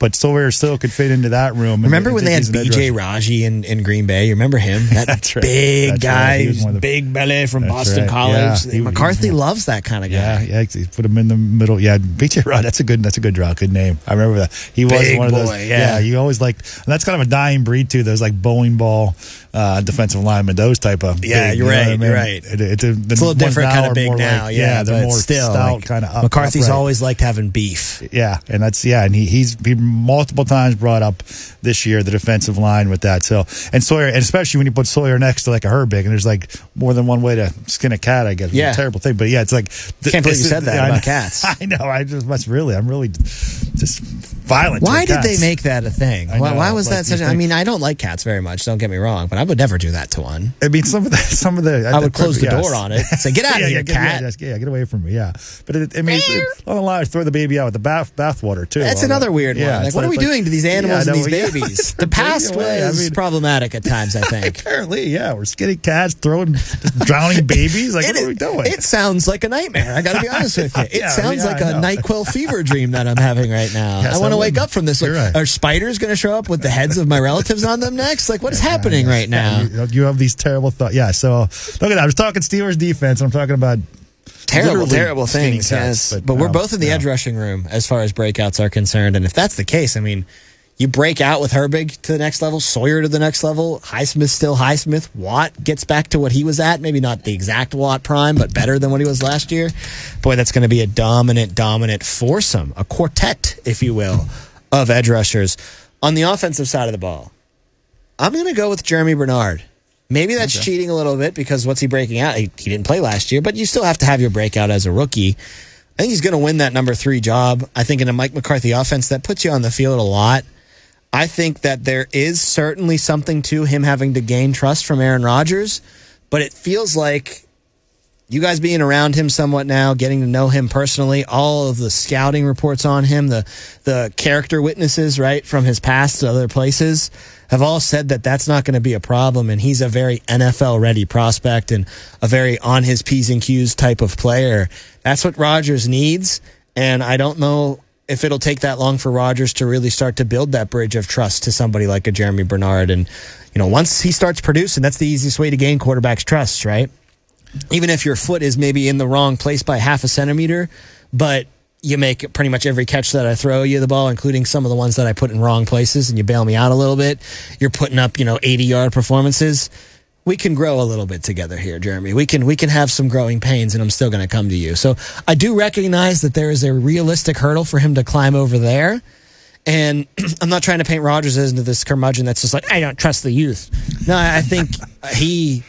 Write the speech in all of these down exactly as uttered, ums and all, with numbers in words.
but Sawyer still could fit into that room. Remember and, when and they had B J Raji in, in Green Bay? You remember him? That That's right. big That's guy, right. The, big belly from That's Boston right. College. Yeah. He, McCarthy he, loves that kind of guy. Yeah, yeah, he put him in the middle. Yeah, B J Raji. That's a good. That's a good draw. Good name. I remember that. He was Big one of those. boy, yeah. yeah, you always liked. And that's kind of a dying breed too. Those like bowling ball uh, defensive linemen. Those type of. Yeah, big, you're you know right. I mean? You're right. It, it, it, It's a little different kind of big more now. Like, yeah, yeah, they're but more still, stout, like, kind of. Up, McCarthy's upright. always liked having beef. Yeah, and that's yeah, and he he's he multiple times brought up this year the defensive line with that. So and Sawyer, and especially when you put Sawyer next to like a Herbig, and there's like more than one way to skin a cat. I guess it's Yeah. a terrible thing, but yeah, it's like Can't believe you said that I about know, cats. I know. I just must really. I'm really just violent. Why did cats. they make that a thing? I Why, know, why was like, that such? you A, I think- mean, I don't like cats very much. Don't get me wrong, but I would never do that to one. I mean, some of the some of the I would close the yes. door on it. Say, get out yeah, of yeah, here, get, cat. Yeah, just- yeah, get away from me. Yeah, but it, I mean, it, on the line, throw the baby out with the bath bathwater too. That's on another it. weird Yeah, one. Like, it's what are we like- doing to these animals yeah, and no, these yeah. babies? The past Take it away. I was mean- problematic at times, I think. Apparently, yeah, we're skinny cats throwing drowning babies. Like, It, what are we doing? it sounds like a nightmare. I got to be honest with you. It Yeah, sounds yeah, like I a know. NyQuil fever dream that I'm having right now. Yes, I want I to wake wouldn't. up from this. Like, You're right. Are spiders going to show up with the heads of my relatives on them next? Like, what is happening right now? You, you have these terrible thoughts. Yeah, so look at that. I was talking Steelers defense, and I'm talking about Terrible, literally terrible skinny things, cats, yes. But, but we're no, both in the no. edge rushing room as far as breakouts are concerned. And if that's the case, I mean, you break out with Herbig to the next level, Sawyer to the next level, Highsmith still Highsmith, Watt gets back to what he was at. Maybe not the exact Watt prime, but better than what he was last year. Boy, that's going to be a dominant, dominant foursome, a quartet, if you will, of edge rushers. On the offensive side of the ball, I'm going to go with Jeremy Bernard. Maybe that's Okay. cheating a little bit because what's he breaking out? He, he didn't play last year, but you still have to have your breakout as a rookie. I think he's going to win that number three job. I think in a Mike McCarthy offense, that puts you on the field a lot. I think that there is certainly something to him having to gain trust from Aaron Rodgers, but it feels like you guys being around him somewhat now, getting to know him personally, all of the scouting reports on him, the the character witnesses, right, from his past to other places, have all said that that's not going to be a problem, and he's a very N F L-ready prospect and a very on his P's and Q's type of player. That's what Rodgers needs, and I don't know if it'll take that long for Rodgers to really start to build that bridge of trust to somebody like a Jeremy Bernard. And, you know, once he starts producing, that's the easiest way to gain quarterbacks' trust, right? Even if your foot is maybe in the wrong place by half a centimeter, but you make pretty much every catch that I throw you the ball, including some of the ones that I put in wrong places, and you bail me out a little bit, you're putting up, you know, eighty-yard performances. We can grow a little bit together here, Jeremy. We can we can have some growing pains, and I'm still going to come to you. So I do recognize that there is a realistic hurdle for him to climb over there. And I'm not trying to paint Rodgers into this curmudgeon that's just like, I don't trust the youth. No, I think he,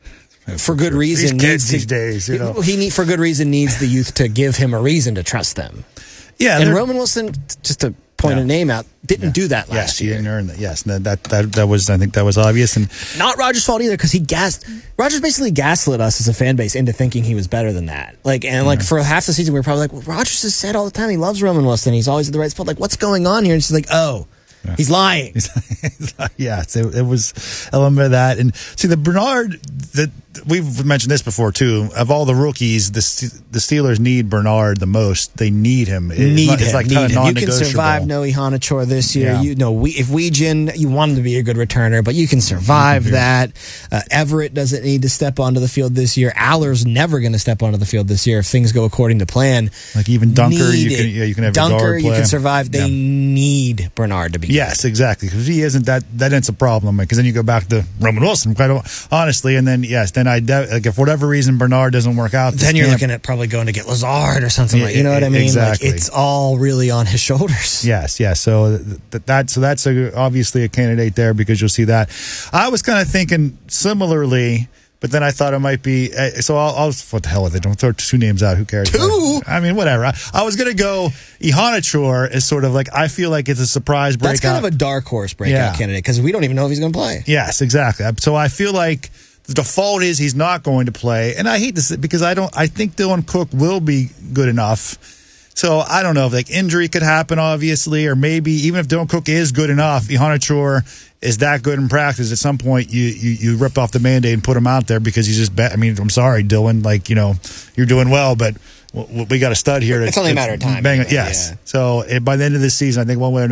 for good reason, These needs kids these to, days, you know. he need, for good reason needs the youth to give him a reason to trust them. yeah, And they're- Roman Wilson, just to point Yeah. a name out, didn't do that yes, last he year. didn't earn that. Yes, that that that, that was I think that was obvious. And Not Rodgers' fault either, because he gassed. Rodgers basically gaslit us as a fan base into thinking he was better than that. Like, and like for half the season, we were probably like, well, Rodgers has said all the time he loves Roman Wilson. He's always at the right spot. Like, what's going on here? And she's like, oh, Yeah. he's lying. yeah, so it was a element of that. And see, the Bernard, that we've mentioned this before too. Of all the rookies, the the Steelers need Bernard the most. They need him. It's Need not- him. It's like need kind of him. You can non-negotiable. survive Noe Hanachor this year. Yeah. You know, we, if Weegan, you want him to be a good returner, but you can survive that. Uh, Everett doesn't need to step onto the field this year. Aller's never going to step onto the field this year if things go according to plan. Like even Dunker, Need you can it. yeah, you can have Dunker, your guard you play. can survive. They Yeah. need Bernard to be. Yes, exactly. Because if he isn't, that that ends a problem. Because then you go back to Roman Wilson, quite honestly, and then yes, then I doubt, like if for whatever reason Bernard doesn't work out, Then you're camp, looking at probably going to get Lazard or something Yeah, like. You know what I mean? exactly. Like, it's all really on his shoulders. Yes, yes. So that, that so that's a, obviously a candidate there because you'll see that. I was kind of thinking similarly, but then I thought it might be. Uh, so I'll, I'll what the hell with it? Don't throw two names out. Who cares? Two? I mean, whatever. I, I was gonna go Ihanachor as sort of like I feel like it's a surprise breakout. That's kind of a dark horse breakout Yeah. candidate because we don't even know if he's going to play. Yes, exactly. So I feel like the default is he's not going to play, and I hate this because I don't. I think Dylan Cook will be good enough. So I don't know if like injury could happen, obviously, or maybe even if Dylan Cook is good enough, Ihanachor is that good in practice. At some point, you you, you ripped off the Band-Aid and put him out there because he's just. Be- I mean, I'm sorry, Dylan. Like you know, you're doing well, but we got a stud here. It's only a matter of time Bang, anyway, yes. yeah. So eh, by the end of this season, I think one way or another.